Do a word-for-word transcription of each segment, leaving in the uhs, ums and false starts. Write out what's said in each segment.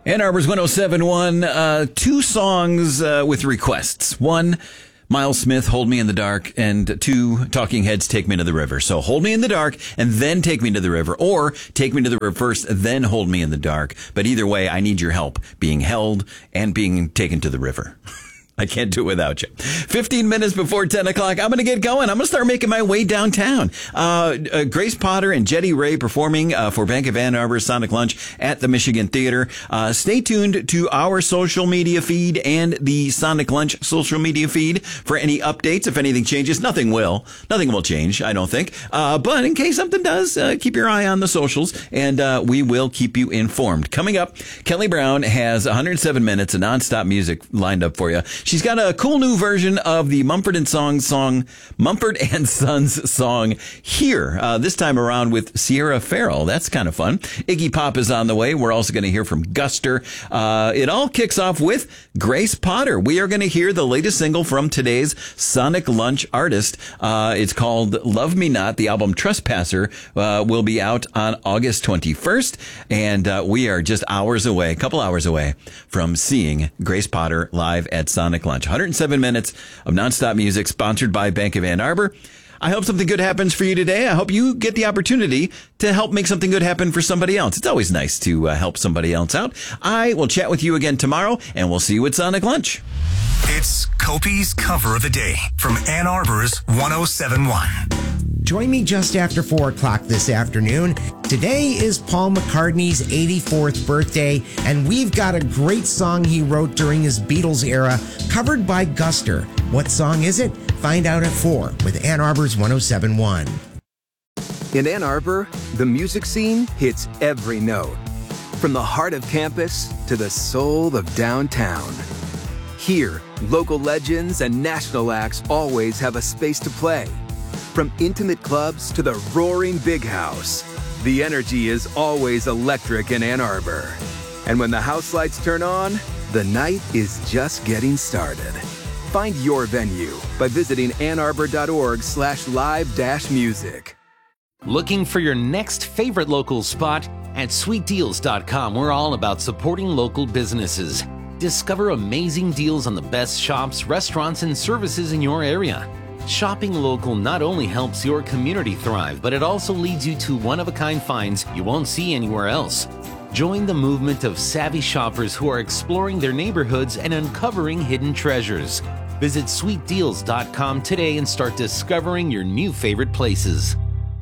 Ann Arbor's one oh seven point one, uh, two songs uh, with requests. One, Miles Smith, Hold Me in the Dark, and two, Talking Heads, Take Me to the River. So Hold Me in the Dark and then Take Me to the River, or Take Me to the River first, then Hold Me in the Dark. But either way, I need your help being held and being taken to the river. I can't do it without you. fifteen minutes before ten o'clock, I'm going to get going. I'm going to start making my way downtown. Uh, uh, Grace Potter and Jetty Ray performing uh, for Bank of Ann Arbor Sonic Lunch at the Michigan Theater. Uh, stay tuned to our social media feed and the Sonic Lunch social media feed for any updates. If anything changes, nothing will. Nothing will change, I don't think. Uh, but in case something does, uh, keep your eye on the socials, and uh, we will keep you informed. Coming up, Kelly Brown has one hundred seven minutes of nonstop music lined up for you. She's got a cool new version of the Mumford and Sons song, Mumford and Sons song Here, uh, this time around with Sierra Farrell. That's kind of fun. Iggy Pop is on the way. We're also going to hear from Guster. Uh, it all kicks off with Grace Potter. We are going to hear the latest single from today's Sonic Lunch artist. Uh, it's called Love Me Not. The album Trespasser uh, will be out on August twenty-first, and uh, we are just hours away, a couple hours away from seeing Grace Potter live at Sonic Lunch. one hundred seven minutes of nonstop music sponsored by Bank of Ann Arbor. I hope something good happens for you today. I hope you get the opportunity to help make something good happen for somebody else. It's always nice to uh, help somebody else out. I will chat with you again tomorrow, and we'll see you at Sonic Lunch. It's Kopi's Cover of the Day from Ann Arbor's one oh seven point one. Join me just after four o'clock this afternoon. Today is Paul McCartney's eighty-fourth birthday, and we've got a great song he wrote during his Beatles era, covered by Guster. What song is it? Find out at four with Ann Arbor's one oh seven point one. In Ann Arbor, the music scene hits every note. From the heart of campus to the soul of downtown. Here, local legends and national acts always have a space to play. From intimate clubs to the roaring big house, the energy is always electric in Ann Arbor. And when the house lights turn on, the night is just getting started. Find your venue by visiting annarbor.org slash live dash music. Looking for your next favorite local spot? At sweet deals dot com, we're all about supporting local businesses. Discover amazing deals on the best shops, restaurants, and services in your area. Shopping local not only helps your community thrive, but it also leads you to one-of-a-kind finds you won't see anywhere else. Join the movement of savvy shoppers who are exploring their neighborhoods and uncovering hidden treasures. Visit sweet deals dot com today and start discovering your new favorite places.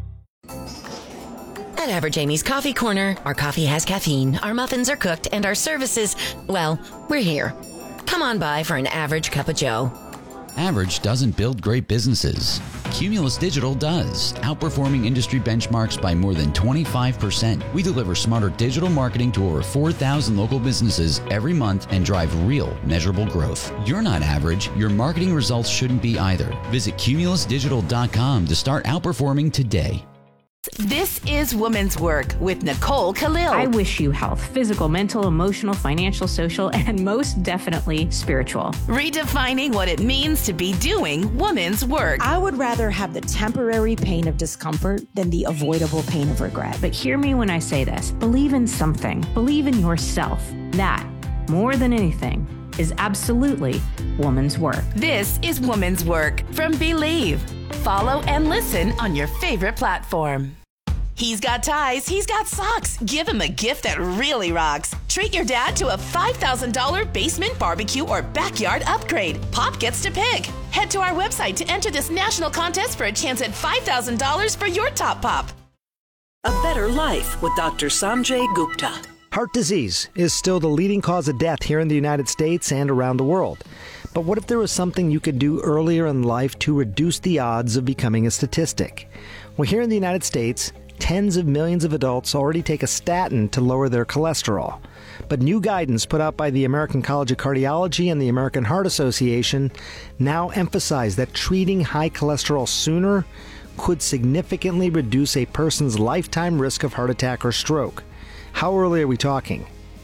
At Average Amy's Coffee Corner, our coffee has caffeine, our muffins are cooked, and our services, well, we're here. Come on by for an average cup of joe. Average doesn't build great businesses. Cumulus Digital does, outperforming industry benchmarks by more than twenty-five percent. We deliver smarter digital marketing to over four thousand local businesses every month and drive real, measurable growth. You're not average. Your marketing results shouldn't be either. Visit cumulus digital dot com to start outperforming today. This is Women's Work with Nicole Khalil. I wish you health, physical, mental, emotional, financial, social, and most definitely spiritual. Redefining what it means to be doing women's work. I would rather have the temporary pain of discomfort than the avoidable pain of regret. But hear me when I say this. Believe in something. Believe in yourself. That, more than anything, is absolutely woman's work. This is Woman's Work from Believe. Follow and listen on your favorite platform. He's got ties, he's got socks. Give him a gift that really rocks. Treat your dad to a five thousand dollars basement barbecue or backyard upgrade. Pop gets to pick. Head to our website to enter this national contest for a chance at five thousand dollars for your top pop. A Better Life with Doctor Sanjay Gupta. Heart disease is still the leading cause of death here in the United States and around the world. But what if there was something you could do earlier in life to reduce the odds of becoming a statistic? Well, here in the United States, tens of millions of adults already take a statin to lower their cholesterol. But new guidance put out by the American College of Cardiology and the American Heart Association now emphasize that treating high cholesterol sooner could significantly reduce a person's lifetime risk of heart attack or stroke. How early are we talking?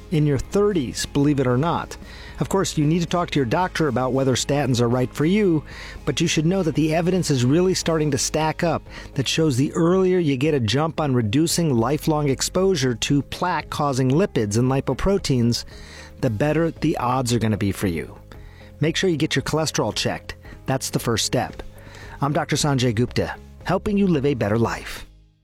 in your thirties, believe it or not. Of course, you need to talk to your doctor about whether statins are right for you, but you should know that the evidence is really starting to stack up that shows the earlier you get a jump on reducing lifelong exposure to plaque-causing lipids and lipoproteins, the better the odds are going to be for you. Make sure you get your cholesterol checked. That's the first step. I'm Doctor Sanjay Gupta, helping you live a better life.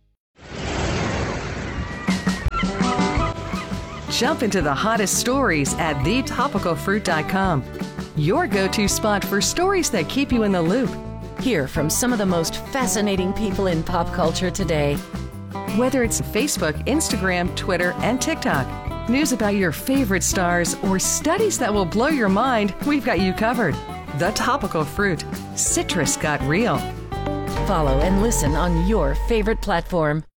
Jump into the hottest stories at the topical fruit dot com. Your go-to spot for stories that keep you in the loop. Hear from some of the most fascinating people in pop culture today. Whether it's Facebook, Instagram, Twitter, and TikTok, news about your favorite stars, or studies that will blow your mind, we've got you covered. The Topical Fruit. Citrus got real. Follow and listen on your favorite platform.